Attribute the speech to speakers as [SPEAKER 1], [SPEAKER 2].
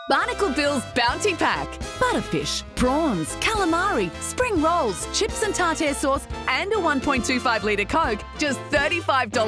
[SPEAKER 1] Barnacle Bill's Bounty Pack. Butterfish, prawns, calamari, spring rolls, chips and tartare sauce, and a 1.25 litre Coke. Just $35